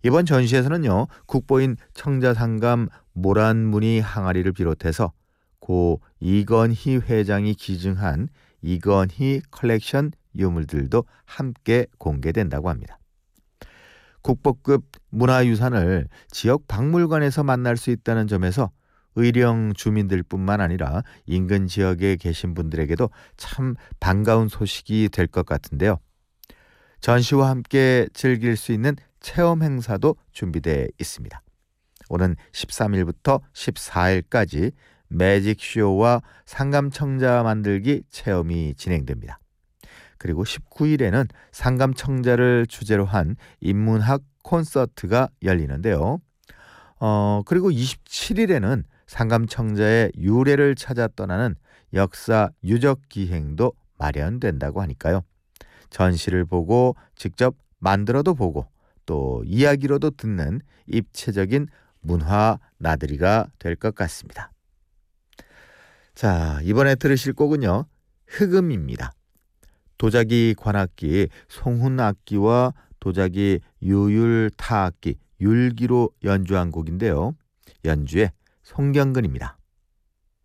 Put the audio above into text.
이번 전시에서는요, 국보인 청자상감 모란무늬 항아리를 비롯해서 고 이건희 회장이 기증한 이건희 컬렉션 유물들도 함께 공개된다고 합니다. 국보급 문화유산을 지역 박물관에서 만날 수 있다는 점에서 의령 주민들뿐만 아니라 인근 지역에 계신 분들에게도 참 반가운 소식이 될 것 같은데요. 전시와 함께 즐길 수 있는 체험 행사도 준비되어 있습니다. 오는 13일부터 14일까지 매직쇼와 상감청자 만들기 체험이 진행됩니다. 그리고 19일에는 상감청자를 주제로 한 인문학 콘서트가 열리는데요. 그리고 27일에는 상감청자의 유래를 찾아 떠나는 역사 유적 기행도 마련된다고 하니까요. 전시를 보고 직접 만들어도 보고 또 이야기로도 듣는 입체적인 문화 나들이가 될 것 같습니다. 자, 이번에 들으실 곡은요, 흑음입니다. 도자기 관악기 송훈악기와 도자기 유율타악기 율기로 연주한 곡인데요. 연주의 송경근입니다.